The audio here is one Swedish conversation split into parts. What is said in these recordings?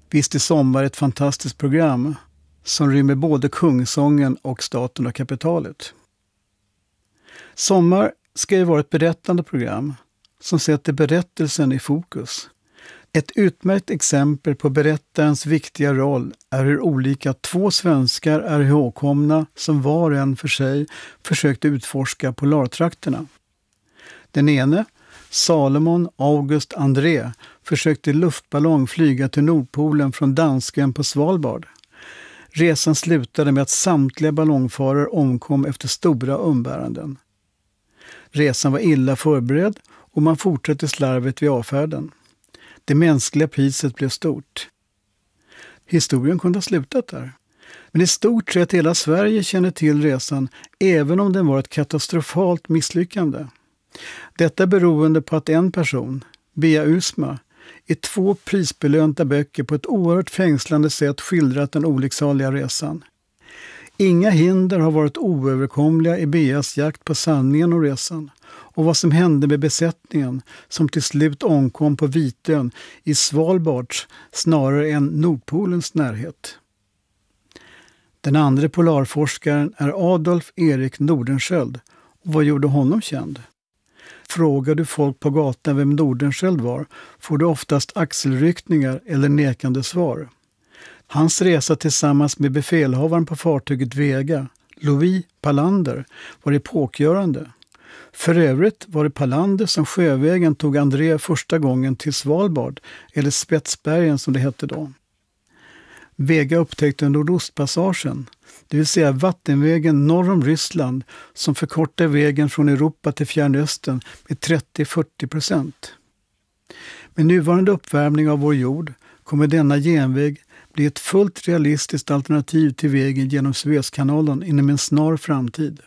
Visst är Sommar ett fantastiskt program som rymmer både Kungsången och Staten och kapitalet. Sommar ska ju vara ett berättande program som sätter berättelsen i fokus. Ett utmärkt exempel på berättarens viktiga roll är hur olika två svenskar är ihågkomna som var och en för sig försökte utforska polartrakterna. Den ene, Salomon August André, försökte i luftballong flyga till Nordpolen från Dansken på Svalbard. Resan slutade med att samtliga ballongfarare omkom efter stora umbäranden. Resan var illa förberedd och man fortsatte slarvet vid avfärden. Det mänskliga priset blev stort. Historien kunde ha slutat där. Men i stort sett hela Sverige känner till resan, även om den var ett katastrofalt misslyckande. Detta beroende på att en person, Bea Usma, i 2 prisbelönta böcker på ett oerhört fängslande sätt skildrat den olycksaliga resan. Inga hinder har varit oöverkomliga i Beas jakt på sanningen om resan och vad som hände med besättningen som till slut omkom på Vitön i Svalbards snarare än Nordpolens närhet. Den andra polarforskaren är Adolf Erik Nordenskiöld. Och vad gjorde honom känd? Frågar du folk på gatan vem Nordenskiöld var får du oftast axelryckningar eller nekande svar. Hans resa tillsammans med befälhavaren på fartyget Vega, Louis Palander, var epokgörande. För övrigt var det Palander som sjövägen tog André första gången till Svalbard, eller Spetsbergen som det hette då. Vega upptäckte Nordostpassagen, det vill säga vattenvägen norr om Ryssland som förkortar vägen från Europa till Fjärran Östern med 30-40%. Med nuvarande uppvärmning av vår jord kommer denna genväg bli ett fullt realistiskt alternativ till vägen genom Suezkanalen inom en snar framtid.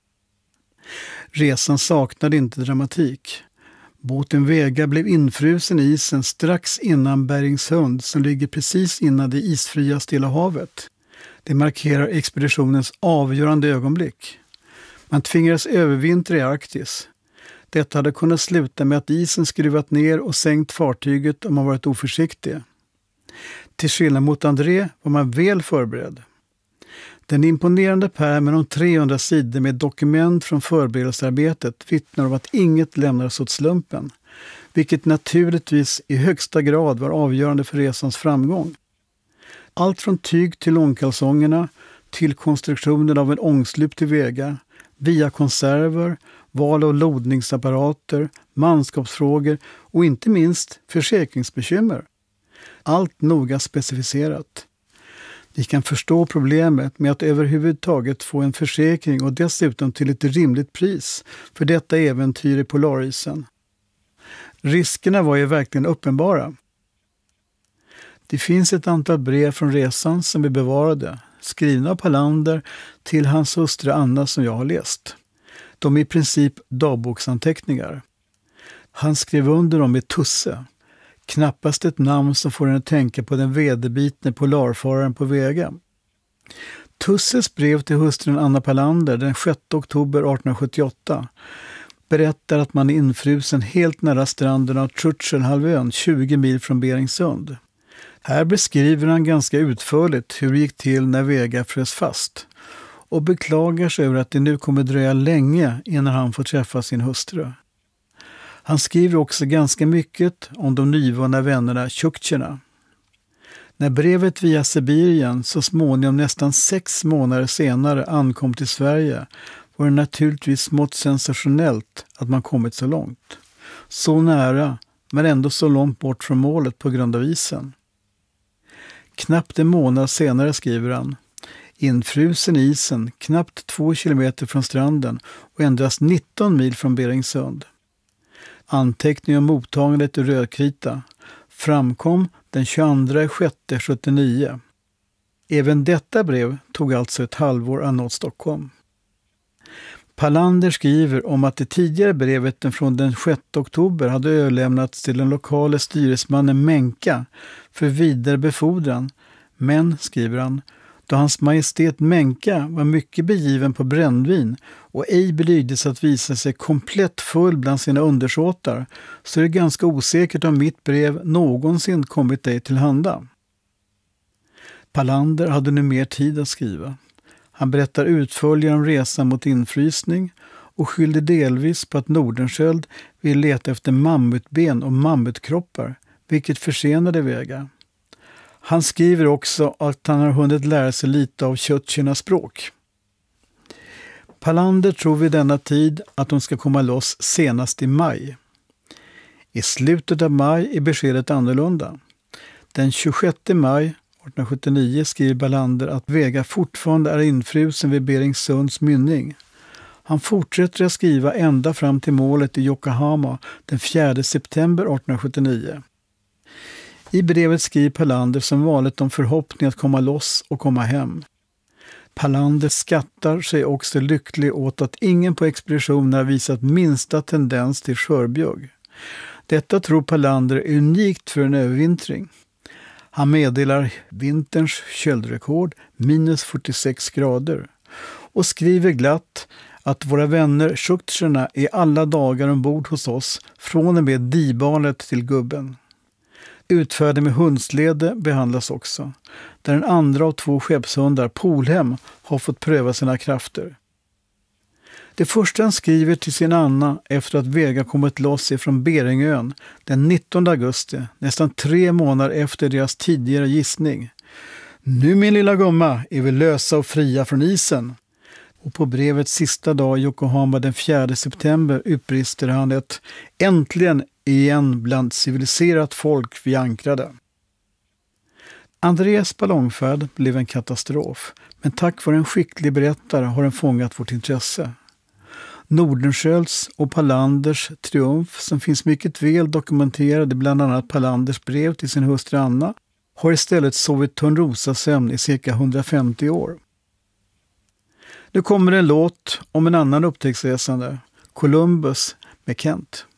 Resan saknade inte dramatik. Båten Vega blev infrusen i isen strax innan Berringshund som ligger precis innan det isfria Stilla havet. Det markerar expeditionens avgörande ögonblick. Man tvingades övervintra i Arktis. Detta hade kunnat sluta med att isen skruvat ner och sänkt fartyget om man varit oförsiktig. Till skillnad mot André var man väl förberedd. Den imponerande pärmen om 300 sidor med dokument från förberedelsearbetet vittnar om att inget lämnades åt slumpen, vilket naturligtvis i högsta grad var avgörande för resans framgång. Allt från tyg till långkalsongerna, till konstruktionen av en ångslup till Vega, via konserver, val av lodningsapparater, manskapsfrågor och inte minst försäkringsbekymmer. Allt noga specificerat. Vi kan förstå problemet med att överhuvudtaget få en försäkring och dessutom till ett rimligt pris för detta äventyr i polarisen. Riskerna var ju verkligen uppenbara. Det finns ett antal brev från resan som är bevarade, skrivna av Palander till hans hustru Anna som jag har läst. De är i princip dagboksanteckningar. Han skrev under dem med Tusse. Knappast ett namn som får en att tänka på den vederbitne polarfararen på Vega. Tusses brev till hustrun Anna Palander den 6 oktober 1878 berättar att man är infrusen helt nära stranden av Churchillhalvön 20 mil från Berringshund. Här beskriver han ganska utförligt hur det gick till när Vega frös fast och beklagar sig över att det nu kommer dröja länge innan han får träffa sin hustru. Han skriver också ganska mycket om de nyvunna vännerna Tjuktjerna. När brevet via Sibirien så småningom nästan 6 månader senare ankom till Sverige var det naturligtvis smått sensationellt att man kommit så långt. Så nära, men ändå så långt bort från målet på grund av isen. Knappt en månad senare skriver han: infrusen i isen knappt 2 kilometer från stranden och endast 19 mil från Berringshund. Anteckning om mottagandet i rödkrita framkom den 22/6/79. Även detta brev tog alltså ett halvår att nå Stockholm. Palander skriver om att det tidigare brevet från den 6 oktober hade överlämnats till den lokala styresmannen Menka för vidare befordran. Men, skriver han, då hans majestät Menka var mycket begiven på brännvin och ej belyddes att visa sig komplett full bland sina undersåtar, så är det ganska osäkert om mitt brev någonsin kommit dig till handa. Palander hade nu mer tid att skriva. Han berättar utförligare om resan mot infrysning och skyllde delvis på att Nordenskiöld ville leta efter mammutben och mammutkroppar, vilket försenade Vega. Han skriver också att han har hunnit lära sig lite av Tjuktjernas språk. Palander tror vid denna tid att de ska komma loss senast i maj. I slutet av maj är beskedet annorlunda. Den 26 maj 1879 skriver Palander att Vega fortfarande är infrusen vid Beringsunds mynning. Han fortsätter att skriva ända fram till målet i Yokohama den 4 september 1879. I brevet skriver Palander som vanligt om förhoppning att komma loss och komma hem. Palander skattar sig också lycklig åt att ingen på expeditionen har visat minsta tendens till skörbjugg. Detta tror Palander är unikt för en övervintring. Han meddelar vinterns köldrekord minus 46 grader och skriver glatt att våra vänner Tjuktjerna är alla dagar ombord hos oss från och med dibalet till gubben. Utfärden med hundslede behandlas också, där den andra av 2 skeppshundar, Polhem, har fått pröva sina krafter. Det första han skriver till sin Anna efter att Vega kommit loss ifrån Beringön den 19 augusti, nästan 3 månader efter deras tidigare gissning. Nu min lilla gumma är vi lösa och fria från isen. Och på brevets sista dag i Yokohama den 4 september utbrister han ett äntligen igen bland civiliserat folk vi ankrade. Andreas ballongfärd blev en katastrof, men tack vare en skicklig berättare har den fångat vårt intresse. Nordenskiölds och Palanders triumf, som finns mycket väl dokumenterad i bland annat Palanders brev till sin hustru Anna, har istället sovit Törnrosasömn i cirka 150 år. Nu kommer en låt om en annan upptäcktsresande, Columbus med Kent.